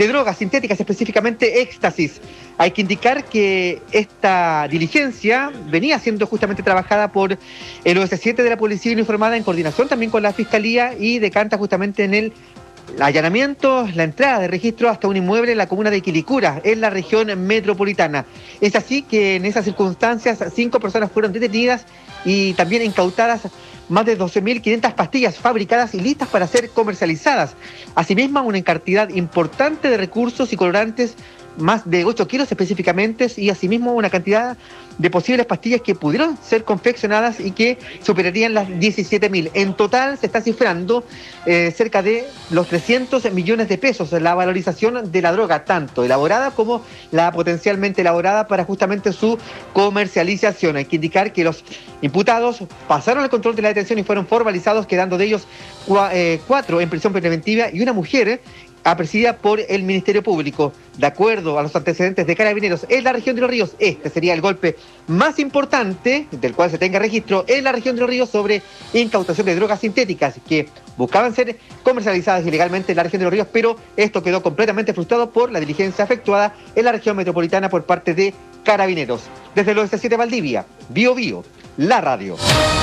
de drogas sintéticas, específicamente éxtasis. Hay que indicar que esta diligencia venía siendo justamente trabajada por el OS7 de la Policía Uniformada en coordinación también con la Fiscalía y decanta justamente en el allanamiento, la entrada de registro hasta un inmueble en la comuna de Quilicura, en la región metropolitana. Es así que en esas circunstancias 5 personas fueron detenidas y también incautadas más de 12.500 pastillas fabricadas y listas para ser comercializadas. Asimismo, una cantidad importante de recursos y colorantes, más de 8 kilos específicamente, y asimismo una cantidad de posibles pastillas que pudieron ser confeccionadas y que superarían las 17.000. En total se está cifrando cerca de los 300 millones de pesos la valorización de la droga, tanto elaborada como la potencialmente elaborada para justamente su comercialización. Hay que indicar que los imputados pasaron el control de la detención y fueron formalizados, quedando de ellos 4 en prisión preventiva y una mujer apresidida por el Ministerio Público. De acuerdo a los antecedentes de Carabineros en la región de Los Ríos, este sería el golpe más importante del cual se tenga registro en la región de Los Ríos sobre incautación de drogas sintéticas que buscaban ser comercializadas ilegalmente en la región de Los Ríos, pero esto quedó completamente frustrado por la diligencia efectuada en la región metropolitana por parte de Carabineros. Desde los OS7 Valdivia, Bio Bio, la radio.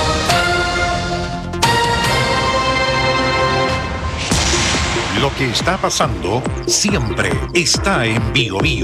Lo que está pasando siempre está en Bio Bio.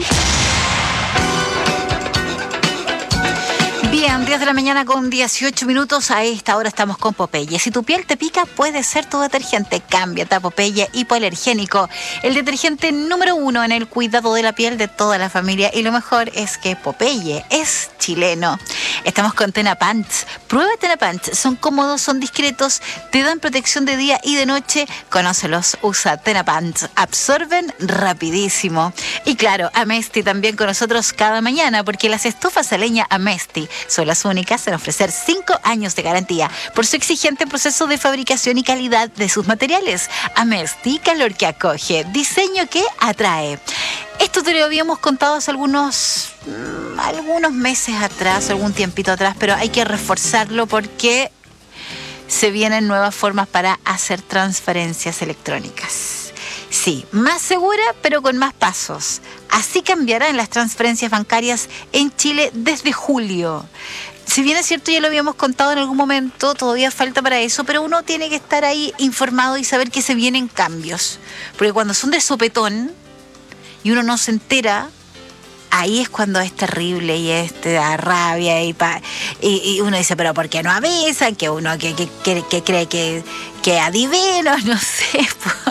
Bien, 10 de la mañana con 18 minutos. A esta hora estamos con Popeye. Si tu piel te pica, puede ser tu detergente. Cámbiate a Popeye hipoalergénico. El detergente número 1 en el cuidado de la piel de toda la familia. Y lo mejor es que Popeye es chileno. Estamos con Tena Pants. Prueba Tena Pants. Son cómodos, son discretos, te dan protección de día y de noche. Conócelos, usa Tena Pants. Absorben rapidísimo. Y claro, Amesti también con nosotros cada mañana, porque las estufas a leña Amesti son las únicas en ofrecer 5 años de garantía por su exigente proceso de fabricación y calidad de sus materiales. Amesti, calor que acoge, diseño que atrae. Esto te lo habíamos contado hace algunos meses atrás, algún tiempito atrás, pero hay que reforzarlo porque se vienen nuevas formas para hacer transferencias electrónicas. Sí, más segura, pero con más pasos. Así cambiarán las transferencias bancarias en Chile desde julio. Si bien es cierto, ya lo habíamos contado en algún momento, todavía falta para eso, pero uno tiene que estar ahí informado y saber que se vienen cambios. Porque cuando son de sopetón y uno no se entera, ahí es cuando es terrible y da rabia y uno dice, pero ¿por qué no avisan? Que uno que cree que adivino, no sé.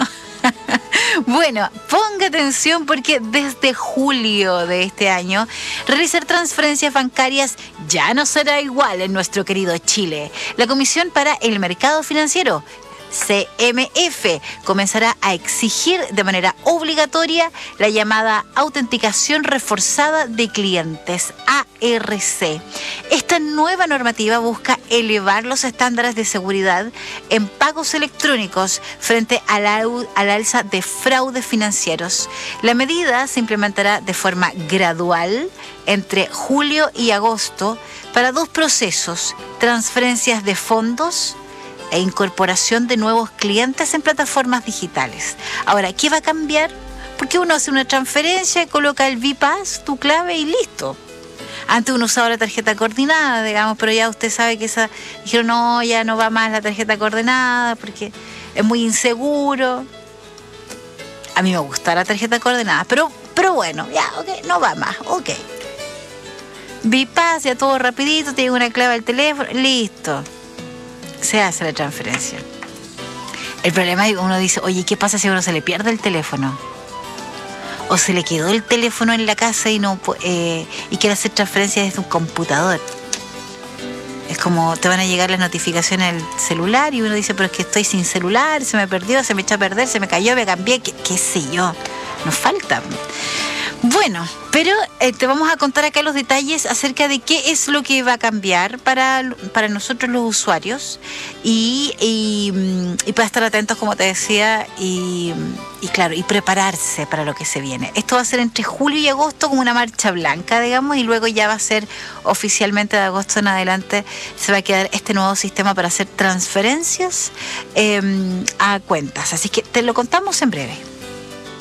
Bueno, ponga atención porque desde julio de este año realizar transferencias bancarias ya no será igual en nuestro querido Chile. La Comisión para el Mercado Financiero, CMF, comenzará a exigir de manera obligatoria la llamada autenticación reforzada de clientes, ARC. Esta nueva normativa busca elevar los estándares de seguridad en pagos electrónicos frente al alza de fraudes financieros. La medida se implementará de forma gradual entre julio y agosto para 2 procesos: transferencias de fondos e incorporación de nuevos clientes en plataformas digitales. Ahora, ¿qué va a cambiar? Porque uno hace una transferencia, coloca el VPAS, tu clave y listo. Antes uno usaba la tarjeta coordinada, digamos, pero ya usted sabe que dijeron, no, ya no va más la tarjeta coordenada porque es muy inseguro. A mí me gusta la tarjeta coordenada, pero bueno, ya, ok, no va más, ok. VPAS, ya todo rapidito, tiene una clave al teléfono, listo. Se hace la transferencia. El problema es que uno dice, oye, ¿qué pasa si a uno se le pierde el teléfono? O se le quedó el teléfono en la casa y quiere hacer transferencia desde un computador. Es como te van a llegar las notificaciones al celular y uno dice, pero es que estoy sin celular, se me perdió, se me echó a perder, se me cayó, me cambié, qué sé yo. Nos falta. Bueno, pero te vamos a contar acá los detalles acerca de qué es lo que va a cambiar para nosotros los usuarios y para estar atentos, como te decía, y claro, y prepararse para lo que se viene. Esto va a ser entre julio y agosto como una marcha blanca, digamos, y luego ya va a ser oficialmente de agosto en adelante se va a quedar este nuevo sistema para hacer transferencias a cuentas. Así que te lo contamos en breve.